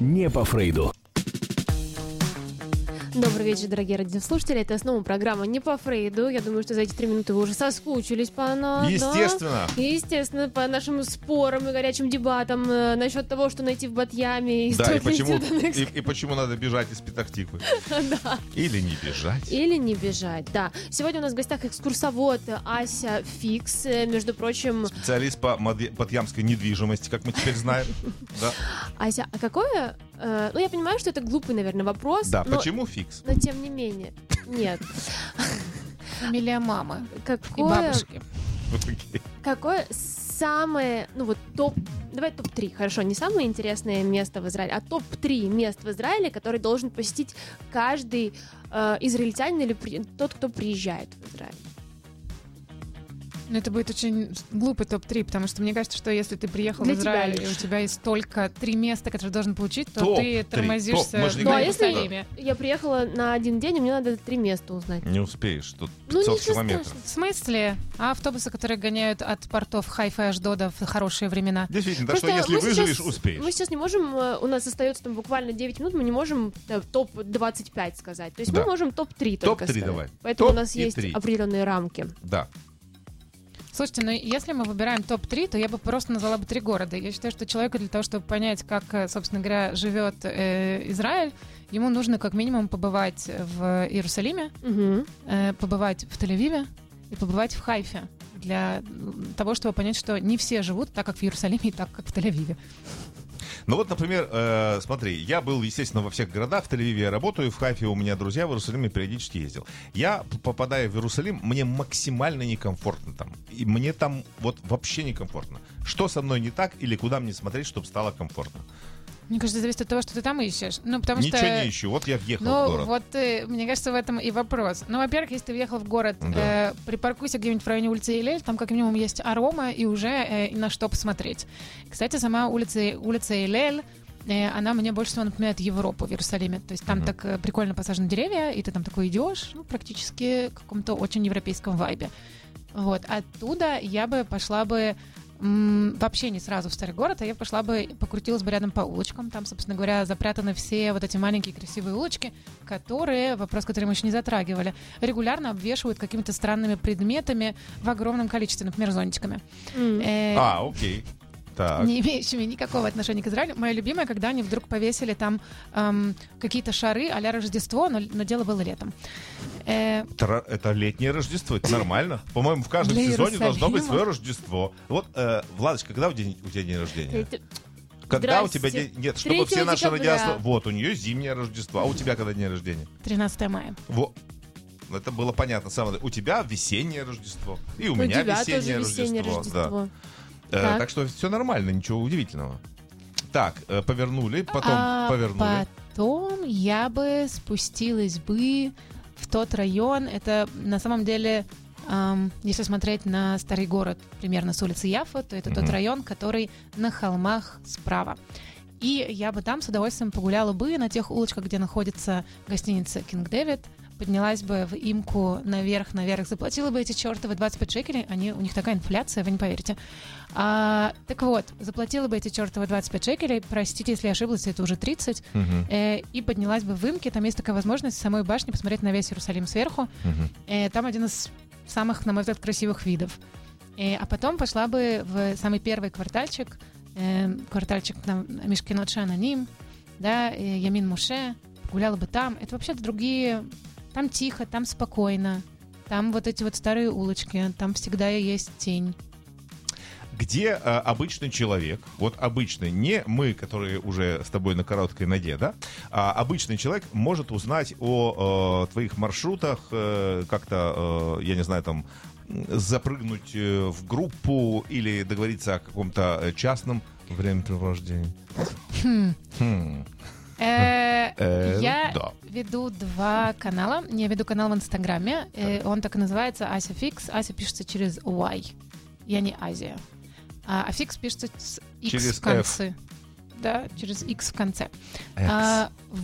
не по Фрейду. Добрый вечер, дорогие радиослушатели. Это снова программа «Не по Фрейду». Я думаю, что за эти 3 минуты вы уже соскучились по нам. Естественно. Да? Естественно, по нашим спорам и горячим дебатам насчет того, что найти в Батьяме. Да, и почему надо бежать из Петахтиквы. Да. Или не бежать. Или не бежать, да. Сегодня у нас в гостях экскурсовод Ася Фикс, между прочим... Специалист по батьямской недвижимости, как мы теперь знаем. Да. Ася, а какое... Ну, я понимаю, что это глупый, наверное, вопрос. Да, почему Фикс? Но тем не менее, нет. Фамилия мамы и Какое... бабушки. Какое самое, ну вот топ, давай топ-3, хорошо, не самое интересное место в Израиле, а топ-3 мест в Израиле, которые должен посетить каждый израильтянин или тот, кто приезжает в Израиль? Ну, это будет очень глупый топ-3, потому что мне кажется, что если ты приехал Для в Израиль, тебя и у тебя есть только 3 места, которые ты должен получить, то Топ-3. ты тормозишься Мы же не Ну, а говорим, если Иерусалиме. я приехала на 1 день, и мне надо 3 места узнать? Не успеешь, тут Ну, 500 ничего километров. страшного. В смысле? А автобусы, которые гоняют от портов Хайфа и Аждода в хорошие времена? Действительно, так что Просто если мы выживешь, сейчас- успеешь. Мы сейчас не можем, у нас остается там буквально 9 минут, мы не можем топ-25 сказать. То есть Да. мы можем топ-3 только Топ-3 сказать. давай. Поэтому Топ у нас и есть 3. определенные рамки. Да. Слушайте, ну если мы выбираем топ-3, то я бы просто назвала бы 3 города. Я считаю, что человеку для того, чтобы понять, как, собственно говоря, живет Израиль, ему нужно как минимум побывать в Иерусалиме, Мгм. побывать в Тель-Авиве и побывать в Хайфе. Для того, чтобы понять, что не все живут так, как в Иерусалиме и так, как в Тель-Авиве. Ну вот, например, смотри, я был, естественно, во всех городах. В Тель-Авиве я работаю, в Хайфе у меня друзья, в Иерусалиме периодически ездил. Я, попадая в Иерусалим, мне максимально некомфортно там. И мне там вот вообще некомфортно. Что со мной не так или куда мне смотреть, чтобы стало комфортно? Мне кажется, зависит от того, что ты там ищешь. Ну, потому Ничего что... не ищу. Вот я въехал в Ну, город. вот, мне кажется, в этом и вопрос. Ну, во-первых, если ты въехал в город, Да. припаркуйся где-нибудь в районе улицы Илель, там как минимум есть арома, и уже на что посмотреть. Кстати, сама улица Илель, она мне больше всего напоминает Европу в Иерусалиме. То есть там так прикольно посажены деревья, и ты там такой идешь, ну, практически в каком-то очень европейском вайбе. Вот. Оттуда я бы пошла бы вообще не сразу в старый город, а я пошла бы, покрутилась бы рядом по улочкам. Там, собственно говоря, запрятаны все вот эти маленькие красивые улочки, которые, вопрос, который мы еще не затрагивали, регулярно обвешивают какими-то странными предметами в огромном количестве, например, зонтиками. Окей. Так. Не имеющими никакого отношения к Израилю. Моя любимая, когда они вдруг повесили там какие-то шары а-ля Рождество, но дело было летом. Это летнее Рождество, это нормально. По-моему, в каждом Для сезоне должно быть Иерусалима. свое Рождество. Вот, Владочка, когда у тебя день рождения? Когда у тебя Здрасте. день... Нет, чтобы 3 все наши декабря. радиослушатели... Вот, у нее зимнее Рождество. А у тебя когда день рождения? 13 мая. Вот. Это было понятно. У тебя весеннее Рождество. И у У меня тебя тоже весеннее весеннее Рождество. Рождество. Да. Так. Так что все нормально, ничего удивительного. Так, повернули, потом повернули. Потом я бы спустилась бы в тот район. Это на самом деле, если смотреть на старый город примерно с улицы Яффа, то это тот район, который на холмах справа. И я бы там с удовольствием погуляла бы на тех улочках, где находится гостиница King David, поднялась бы в Имку наверх, заплатила бы эти чертовы 25 шекелей, у них такая инфляция, вы не поверите. Так вот, заплатила бы эти чертовы 25 шекелей, простите, если я ошиблась, это уже 30, и поднялась бы в Имке, там есть такая возможность с самой башни посмотреть на весь Иерусалим сверху. Там один из самых, на мой взгляд, красивых видов. А потом пошла бы в самый первый квартальчик на Мишкенот Шананим, да, Ямин Моше, гуляла бы там. Это вообще-то другие... Там тихо, там спокойно. Там вот эти вот старые улочки, там всегда есть тень. Где обычный человек, вот обычный, не мы, которые уже с тобой на короткой ноге, да, а обычный человек может узнать о твоих маршрутах, как-то, я не знаю, там, запрыгнуть в группу или договориться о каком-то частном времяпрепровождении? Я да. веду 2 канала. Я веду канал в Инстаграме. Он так и называется Ася Фикс. Ася пишется через Y. Я не Азия. А Фикс пишется с X Через в конце. Да, через X в конце. Вот.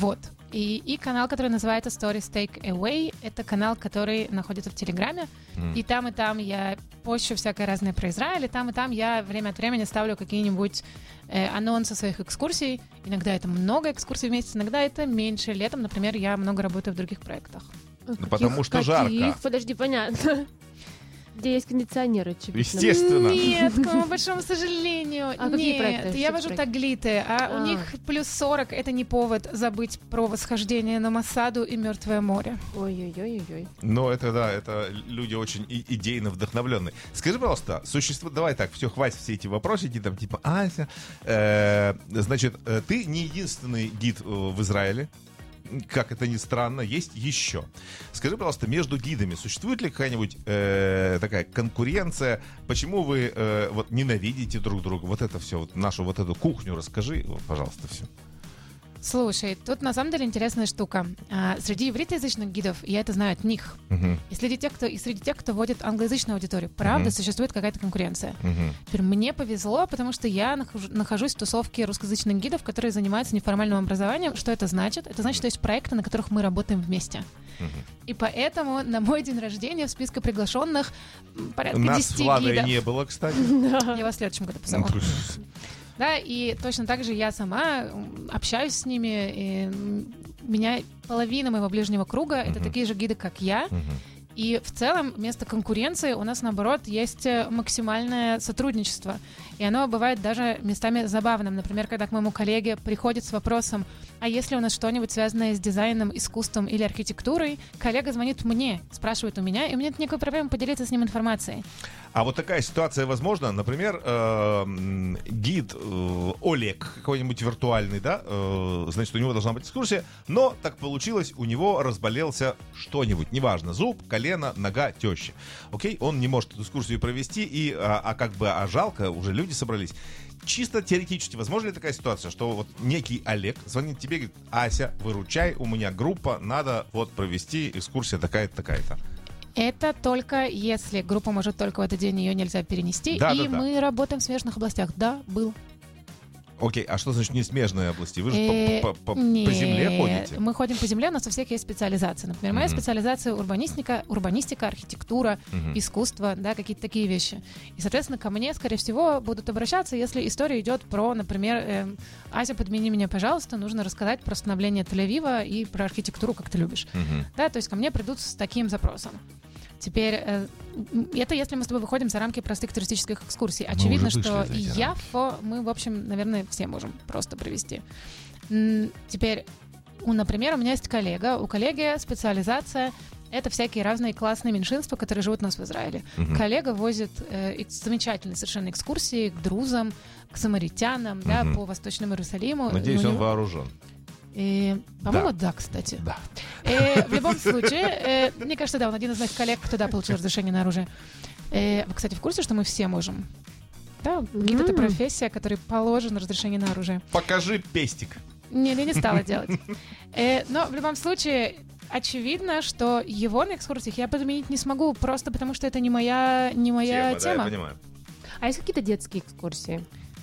И канал, который называется Stories Take Away, это канал, который находится в Телеграме. И там я пощу всякое разное про Израиль, и там я время от времени ставлю какие-нибудь анонсы своих экскурсий. Иногда это много экскурсий в месяц, иногда это меньше. Летом, например, я много работаю в других проектах. Потому что жарко. Подожди, понятно. Где есть кондиционеры, очевидно. Естественно. Нет, к моему большому сожалению. А какие проекты? Нет, я вожу таглиты, у них плюс 40 — это не повод забыть про восхождение на Масаду и Мертвое море. Ой-ой-ой-ой. Ну, это да, это люди очень идейно вдохновленные. Скажи, пожалуйста, давай так, все, хватит все эти вопросики, там, типа, Ася. Значит, ты не единственный гид в Израиле. Как это ни странно, есть еще. Скажи, пожалуйста, между гидами существует ли какая-нибудь такая конкуренция? Почему вы вот ненавидите друг друга? Вот это все, вот нашу вот эту кухню расскажи, пожалуйста, все. Слушай, тут на самом деле интересная штука. Среди ивритоязычных гидов, я это знаю от них, и среди тех, кто водит англоязычную аудиторию, правда, существует какая-то конкуренция. Теперь мне повезло, потому что я нахожусь в тусовке русскоязычных гидов, которые занимаются неформальным образованием. Что это значит? Это значит, что есть проекты, на которых мы работаем вместе. И поэтому на мой день рождения в списке приглашенных порядка 10 гидов. Нас с Владой не было, кстати. Я вас в следующем году позову. Да, и точно так же я сама общаюсь с ними, и половина моего ближнего круга — это такие же гиды, как я. И в целом вместо конкуренции у нас, наоборот, есть максимальное сотрудничество. И оно бывает даже местами забавным. Например, когда к моему коллеге приходит с вопросом: а если у нас что-нибудь связанное с дизайном, искусством или архитектурой, коллега звонит мне, спрашивает у меня, и у меня нет никакой проблемы поделиться с ним информацией. А вот такая ситуация возможна? Например, гид Олег какой-нибудь виртуальный, да? Значит, у него должна быть экскурсия, но так получилось, у него разболелся что-нибудь, неважно, зуб, колено, нога, теща. Окей, он не может эту экскурсию провести, а жалко, уже люди собрались. Чисто теоретически, возможно ли такая ситуация, что вот некий Олег звонит тебе и говорит: Ася, выручай, у меня группа, надо вот провести экскурсия такая-то, такая-то. Это только если группа может только в этот день, ее нельзя перенести, мы работаем в смежных областях. Да, был. Окей, а что значит не смежные области? Вы же по земле ходите? Мы ходим по земле, у нас у всех есть специализация. Например, моя специализация — урбанистика, архитектура, искусство, да, какие-то такие вещи. И, соответственно, ко мне, скорее всего, будут обращаться, если история идет про, например, Ася, подмени меня, пожалуйста, нужно рассказать про становление Тель-Авива и про архитектуру, как ты любишь. Да, то есть ко мне придут с таким запросом. Теперь, это если мы с тобой выходим за рамки простых туристических экскурсий. Очевидно, что Яффо мы, в общем, наверное, все можем просто провести. Теперь, например, у меня есть коллега. У коллеги специализация — это всякие разные классные меньшинства, которые живут у нас в Израиле. Коллега возит замечательные совершенно экскурсии к друзам, к самаритянам, да, по Восточному Иерусалиму. Надеюсь, он вооружен. По-моему, да, кстати. Да. В любом случае, мне кажется, да, он один из моих коллег, кто получил разрешение на оружие. Вы, кстати, в курсе, что мы все можем? Да, гид — это профессия, которой положено разрешение на оружие. Покажи пестик. Нет, я не стала делать. Но в любом случае, очевидно, что его на экскурсиях я подменить не смогу, просто потому что это не моя тема. Да, я понимаю. А есть какие-то детские экскурсии?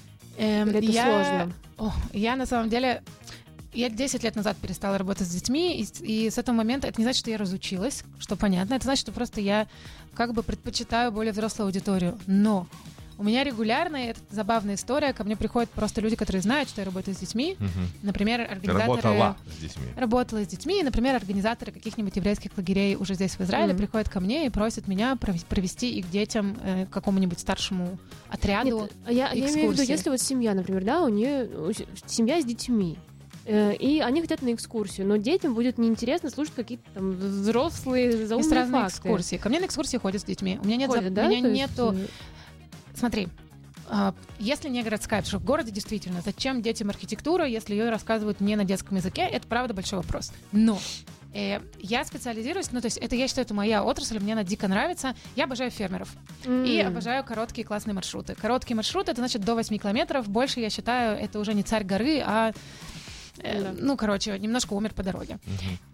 Или это сложно? Я на самом деле... Я 10 лет назад перестала работать с детьми, и с этого момента это не значит, что я разучилась, что понятно. Это значит, что просто я как бы предпочитаю более взрослую аудиторию. Но у меня регулярно, это забавная история, ко мне приходят просто люди, которые знают, что я работаю с детьми. Например, организаторы... Ты работала с детьми. Работала с детьми. И, например, организаторы каких-нибудь еврейских лагерей уже здесь, в Израиле, приходят ко мне и просят меня провести их детям, какому-нибудь старшему отряду. Нет, я имею в виду, если вот семья, например, да, у нее семья с детьми, и они хотят на экскурсию, но детям будет неинтересно слушать какие-то там взрослые заумные факты. Разные экскурсии. Ко мне на экскурсии ходят с детьми. У меня нету... Смотри, если не городская, потому что в городе действительно, зачем детям архитектура, если ее рассказывают не на детском языке, это правда большой вопрос. Но я специализируюсь, то есть я считаю, это моя отрасль, мне она дико нравится. Я обожаю фермеров и обожаю короткие классные маршруты. Короткие маршруты — это значит до 8 километров. Больше, я считаю, это уже не царь горы, а... немножко умер по дороге.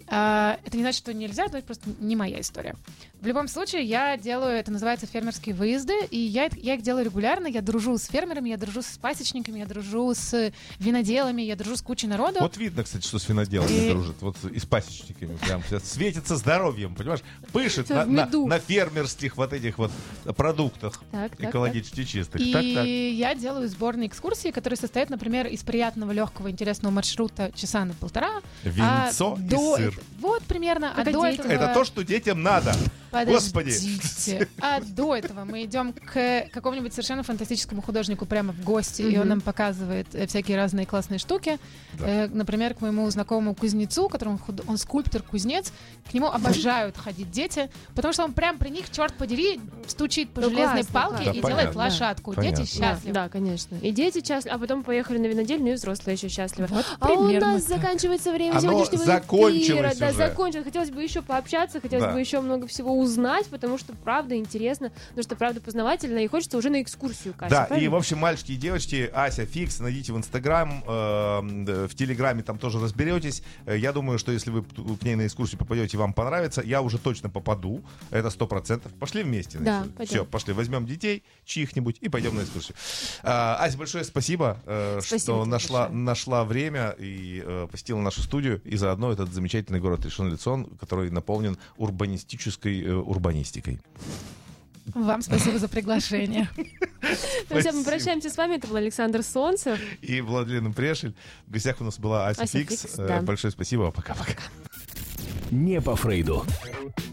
Это не значит, что нельзя, это просто не моя история. В любом случае, я делаю, это называется фермерские выезды, и я их делаю регулярно. Я дружу с фермерами, я дружу с пасечниками, я дружу с виноделами, я дружу с кучей народу. Вот видно, кстати, что с виноделами дружит. Вот и с пасечниками прям светится здоровьем, понимаешь? Пышет на фермерских вот этих вот продуктах экологически чистых. И я делаю сборные экскурсии, которые состоят, например, из приятного, легкого, интересного маршрута часа на полтора. Винцо и сыр. Вот примерно. Это то, что детям надо. Господи. А до этого мы идем к какому-нибудь совершенно фантастическому художнику прямо в гости, и он нам показывает всякие разные классные штуки. Например, к моему знакомому кузнецу, которому он скульптор-кузнец, к нему обожают ходить дети, потому что он прям при них, черт подери, стучит по железной палке и делает лошадку. Дети счастливы. Да, конечно. И дети счастливы, а потом поехали на винодельню, и взрослые еще счастливы. Вот а у нас заканчивается время сегодняшнего эфира. Да, закончилось. Хотелось бы еще пообщаться, хотелось бы еще много всего узнать, потому что правда интересно, потому что правда познавательно, и хочется уже на экскурсию, Катя. Да, правильно? И в общем, мальчики и девочки, Ася Фикс, найдите в Инстаграм, в Телеграме там тоже разберетесь. Я думаю, что если вы к ней на экскурсию попадете, вам понравится. Я уже точно попаду, это 100%. Пошли вместе. Да, все, пошли, возьмем детей, чьих-нибудь и пойдем на экскурсию. Ася, большое спасибо, что нашла время и посетила нашу студию, и заодно этот замечательный город Ришон-ле-Цион, который наполнен урбанистической урбанистикой. Вам спасибо за приглашение. Друзья, мы прощаемся с вами. Это был Александр Солнцев и Владлена Прешель. В гостях у нас была Ася Фикс. Большое спасибо. Пока-пока. Не по Фрейду.